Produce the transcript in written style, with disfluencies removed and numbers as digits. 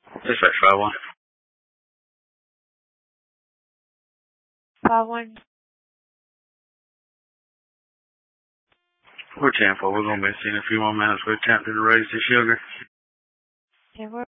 Dispatch 5-1. 5-1. We're 10-4. We're going to be seeing a few more minutes. We're attempting to raise the sugar. Yeah, we're